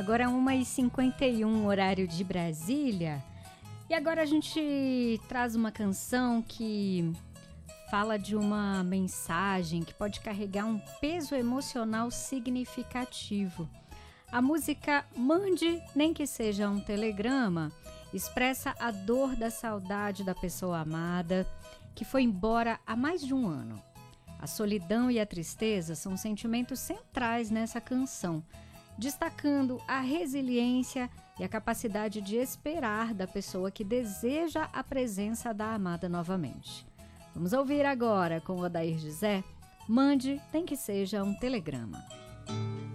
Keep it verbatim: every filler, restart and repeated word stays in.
Agora uma e cinquenta e um, horário de Brasília. E agora a gente traz uma canção que fala de uma mensagem que pode carregar um peso emocional significativo. A música Mande Nem Que Seja um Telegrama expressa a dor da saudade da pessoa amada que foi embora há mais de um ano. A solidão e a tristeza são sentimentos centrais nessa canção, destacando a resiliência e a capacidade de esperar da pessoa que deseja a presença da amada novamente. Vamos ouvir agora com Odair José, Mande Nem Que Seja um Telegrama.